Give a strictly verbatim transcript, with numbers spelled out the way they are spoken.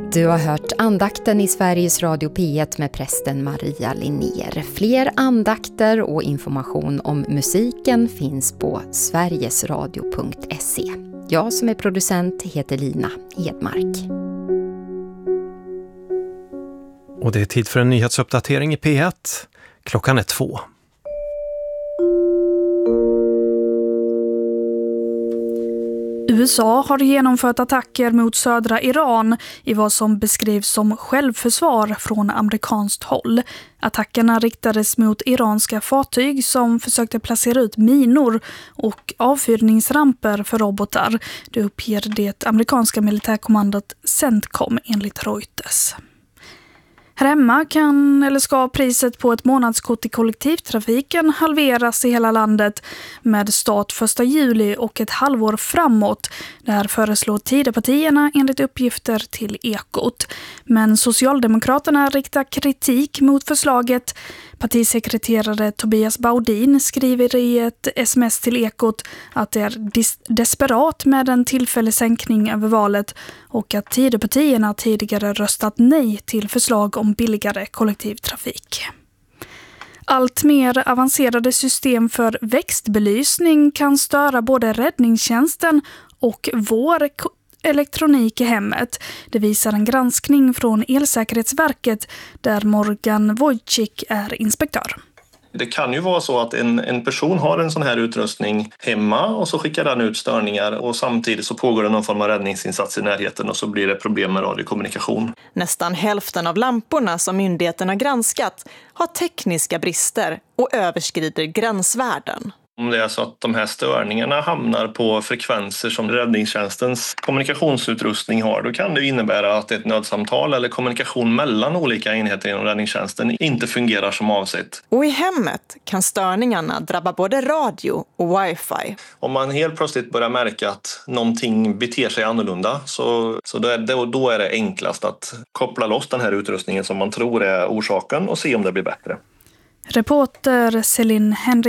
Du har hört andakten i Sveriges Radio P ett med prästen Maria Linnér. Fler andakter och information om musiken finns på sverigesradio punkt se. Jag som är producent heter Lina Hedmark. Och det är tid för en nyhetsuppdatering i P ett. Klockan är två. U S A har genomfört attacker mot södra Iran i vad som beskrivs som självförsvar från amerikanskt håll. Attackerna riktades mot iranska fartyg som försökte placera ut minor och avfyrningsramper för robotar. Det uppger det amerikanska militärkommandot CENTCOM enligt Reuters. Här hemma kan eller ska priset på ett månadskort i kollektivtrafiken halveras i hela landet med start första juli och ett halvår framåt. Det här föreslår Tidöpartierna enligt uppgifter till Ekot. Men Socialdemokraterna riktar kritik mot förslaget. Partisekreterare Tobias Baudin skriver i ett sms till Ekot att det är dis- desperat med en tillfällig sänkning över valet och att Tidöpartierna tidigare röstat nej till förslag om billigare kollektivtrafik. Allt mer avancerade system för växtbelysning kan störa både räddningstjänsten och vår elektronik i hemmet. Det visar en granskning från Elsäkerhetsverket där Morgan Wojcik är inspektör. Det kan ju vara så att en, en person har en sån här utrustning hemma och så skickar den ut störningar och samtidigt så pågår det någon form av räddningsinsats i närheten och så blir det problem med radiokommunikation. Nästan hälften av lamporna som myndigheterna granskat har tekniska brister och överskrider gränsvärden. Om det är så att de här störningarna hamnar på frekvenser som räddningstjänstens kommunikationsutrustning har, då kan det innebära att ett nödsamtal eller kommunikation mellan olika enheter inom räddningstjänsten inte fungerar som avsett. Och i hemmet kan störningarna drabba både radio och wifi. Om man helt plötsligt börjar märka att någonting beter sig annorlunda så, så då, är det, då är det enklast att koppla loss den här utrustningen som man tror är orsaken och se om det blir bättre. Reporter Celine Henry